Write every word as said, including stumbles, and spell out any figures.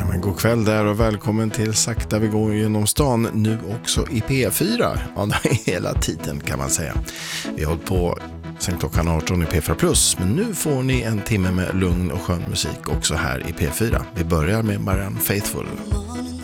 Ja, men god kväll där och välkommen till Sakta vi går genom stan, nu också i P fyra. Ja, hela tiden kan man säga. Vi har hållit på sen klockan arton i P fyra plus, men nu får ni en timme med lugn och skön musik också här i P fyra. Vi börjar med Marianne Faithfull.